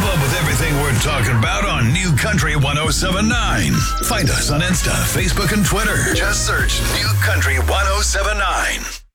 up with everything we're talking about on New Country 107.9. Find us on Insta, Facebook, and Twitter. Just search New Country 107.9.